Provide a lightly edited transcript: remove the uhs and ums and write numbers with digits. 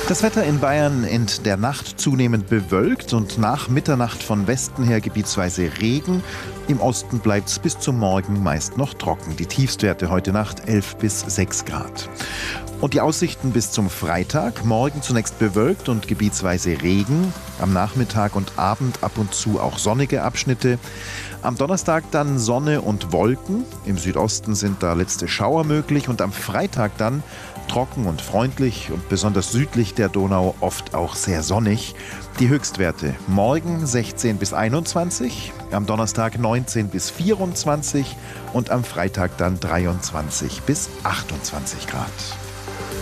Das Wetter in Bayern in der Nacht zunehmend bewölkt und nach Mitternacht von Westen her gebietsweise Regen. Im Osten bleibt es bis zum Morgen meist noch trocken. Die Tiefstwerte heute Nacht 11 bis 6 Grad. Und die Aussichten bis zum Freitag. Morgen zunächst bewölkt und gebietsweise Regen. Am Nachmittag und Abend ab und zu auch sonnige Abschnitte. Am Donnerstag dann Sonne und Wolken. Im Südosten sind da letzte Schauer möglich. Und am Freitag dann trocken und freundlich und besonders südlich der Donau oft auch sehr sonnig. Die Höchstwerte morgen 16 bis 21, am Donnerstag 19 bis 24 und am Freitag dann 23 bis 28 Grad.